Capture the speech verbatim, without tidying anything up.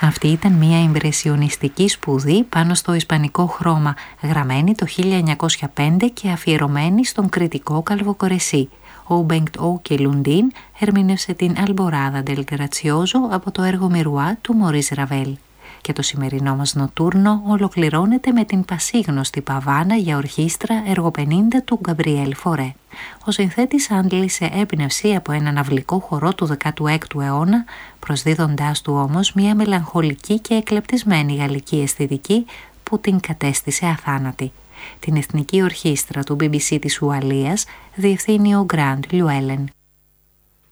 Αυτή ήταν μια ιμπρεσιονιστική σπουδή πάνω στο ισπανικό χρώμα, γραμμένη το χίλια εννιακόσια πέντε και αφιερωμένη στον κριτικό Καλβοκορεσί. Ο Μπενκτ Όκε Λουντίν ερμήνευσε την Αλμποράδα del Grazioso από το έργο Μιρουά του Μωρίς Ραβέλ. Και το σημερινό μας νοτούρνο ολοκληρώνεται με την πασίγνωστη Παβάνα για ορχήστρα έργο πενήντα του Γκαμπριέλ Φορέ. Ο συνθέτης άντλησε έμπνευση από έναν αυλικό χορό του δεκάτου έκτου αιώνα, προσδίδοντάς του όμως μια μελαγχολική και εκλεπτισμένη γαλλική αισθητική που την κατέστησε αθάνατη. Την Εθνική Ορχήστρα του μπι μπι σι της Ουαλίας διευθύνει ο Γκραντ Λιουέλεν.